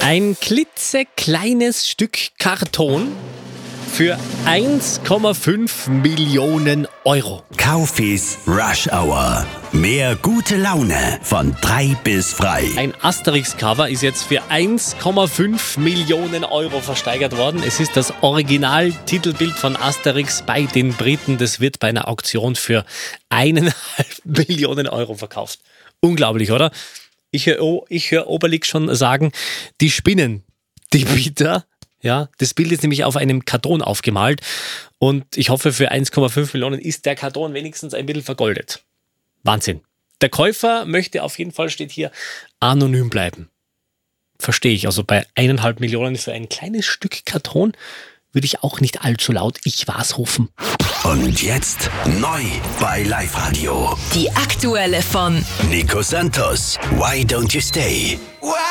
Ein klitzekleines Stück Karton für 1,5 Millionen Euro. Kaufis Rush Hour. Mehr gute Laune von 3 bis frei. Ein Asterix-Cover ist jetzt für 1,5 Millionen Euro versteigert worden. Es ist das Original-Titelbild von Asterix bei den Briten. Das wird bei einer Auktion für 1,5 Millionen Euro verkauft. Unglaublich, oder? Ich höre Obelix schon sagen, die spinnen, die Bieter. Ja, das Bild ist nämlich auf einem Karton aufgemalt und ich hoffe, für 1,5 Millionen ist der Karton wenigstens ein bisschen vergoldet. Wahnsinn. Der Käufer möchte auf jeden Fall, steht hier, anonym bleiben. Verstehe ich. Also bei 1,5 Millionen für ein kleines Stück Karton würde ich auch nicht allzu laut Ich war's rufen. Und jetzt neu bei Live Radio. Die aktuelle von Nico Santos. Why don't you stay?